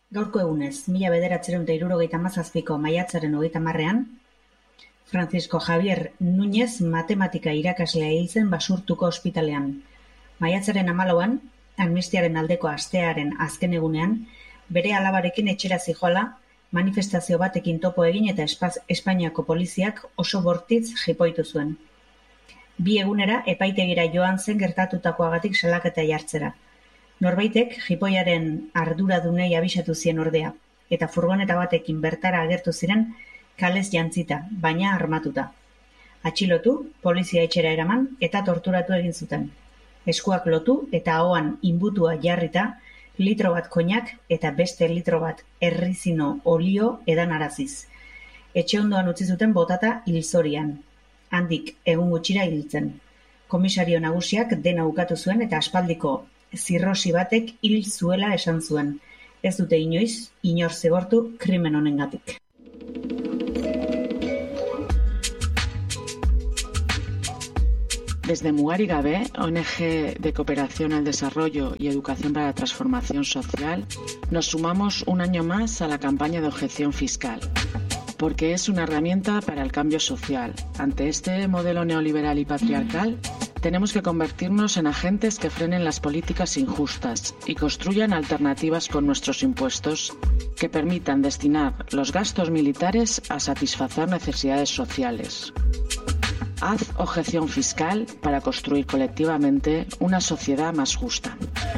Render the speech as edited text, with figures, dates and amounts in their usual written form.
Gaurko egunez, 1977ko maiatzaren 30ean, Francisco Javier Núñez matematika irakaslea hil zen Basurtuko ospitalean. Maiatzaren 14an, amnistiaren aldeko astearen azken egunean, bere alabarekin etxera zihoala, manifestazio batekin topo egin eta Espainiako poliziak oso bortitz jipoitu zuen. 2 egunera epaitegira joan zen gertatutakoagatik salaketa jartzera. Norbaitek jipoiaren arduradunei abisatu zien ordea, eta furgoneta batekin bertara agertu ziren kalez jantzita, baina armatuta. Atxilotu, polizia etxera eraman eta torturatu egin zuten. Eskuak lotu eta ahoan inbutua jarrita, litro bat koinak eta beste litro bat errizino olio edanaraziz. Etxe ondoan utzi zuten botata hilzorian. Handik egun gutxira hiltzen. Komisario nagusiak dena ukatu zuen eta aspaldiko zirrosi batek hil zuela esan zuen. Ez dute inoiz inor zigortu krimen honengatik. Desde Mugarik Gabe, ONG de Cooperación al Desarrollo y Educación para la Transformación Social, nos sumamos un año más a la campaña de objeción fiscal, porque es una herramienta para el cambio social. Ante este modelo neoliberal y patriarcal, tenemos que convertirnos en agentes que frenen las políticas injustas y construyan alternativas con nuestros impuestos que permitan destinar los gastos militares a satisfacer necesidades sociales. Haz objeción fiscal para construir colectivamente una sociedad más justa.